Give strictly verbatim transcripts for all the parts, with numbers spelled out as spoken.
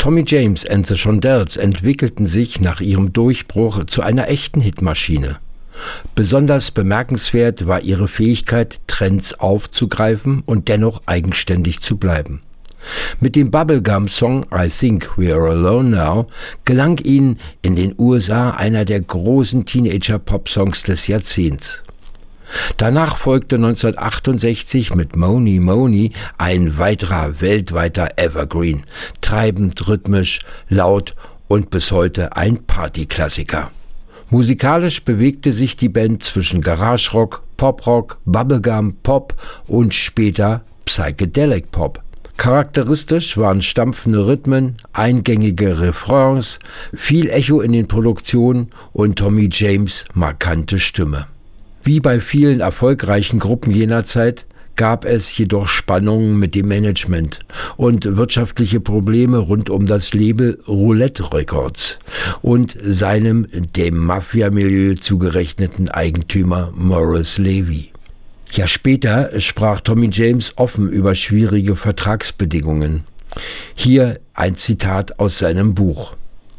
Tommy James and the Shondells entwickelten sich nach ihrem Durchbruch zu einer echten Hitmaschine. Besonders bemerkenswert war ihre Fähigkeit, Trends aufzugreifen und dennoch eigenständig zu bleiben. Mit dem Bubblegum-Song I Think We're Alone Now gelang ihnen in den U S A einer der großen Teenager-Pop-Songs des Jahrzehnts. Danach folgte neunzehnhundertachtundsechzig mit Money Money ein weiterer weltweiter Evergreen, treibend, rhythmisch, laut und bis heute ein Partyklassiker. Musikalisch bewegte sich die Band zwischen Garagerock, Poprock, Bubblegum, Pop und später Psychedelic Pop. Charakteristisch waren stampfende Rhythmen, eingängige Refrains, viel Echo in den Produktionen und Tommy James' markante Stimme. Wie bei vielen erfolgreichen Gruppen jener Zeit gab es jedoch Spannungen mit dem Management und wirtschaftliche Probleme rund um das Label Roulette Records und seinem dem Mafia-Milieu zugerechneten Eigentümer Morris Levy. Jahr später sprach Tommy James offen über schwierige Vertragsbedingungen. Hier ein Zitat aus seinem Buch.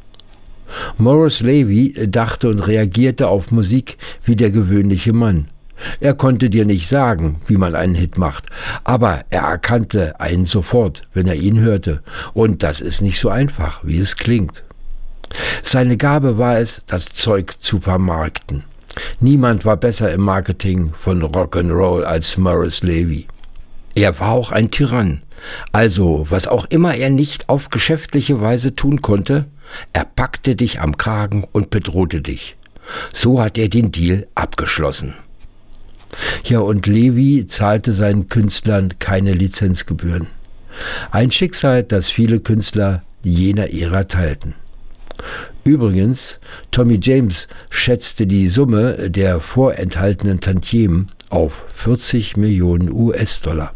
Morris Levy dachte und reagierte auf Musik wie der gewöhnliche Mann. Er konnte dir nicht sagen, wie man einen Hit macht, aber er erkannte einen sofort, wenn er ihn hörte. Und das ist nicht so einfach, wie es klingt. Seine Gabe war es, das Zeug zu vermarkten. Niemand war besser im Marketing von Rock'n'Roll als Morris Levy. Er war auch ein Tyrann. Also, was auch immer er nicht auf geschäftliche Weise tun konnte, er packte dich am Kragen und bedrohte dich. So hat er den Deal abgeschlossen. Ja, und Levy zahlte seinen Künstlern keine Lizenzgebühren. Ein Schicksal, das viele Künstler jener Ära teilten. Übrigens, Tommy James schätzte die Summe der vorenthaltenen Tantiemen auf vierzig Millionen U S-Dollar.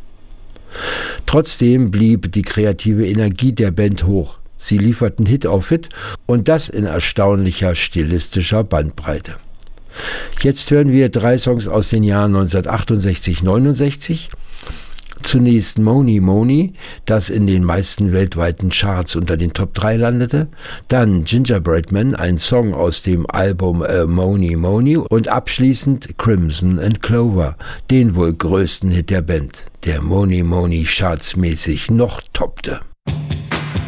Trotzdem blieb die kreative Energie der Band hoch. Sie lieferten Hit auf Hit und das in erstaunlicher stilistischer Bandbreite. Jetzt hören wir drei Songs aus den Jahren neunzehnhundertachtundsechzig neunundsechzig. Zunächst Money Money, das in den meisten weltweiten Charts unter den Top drei landete. Dann Gingerbread Man, ein Song aus dem Album äh, Money Money. Und abschließend Crimson and Clover, den wohl größten Hit der Band, der Money Money chartsmäßig noch toppte.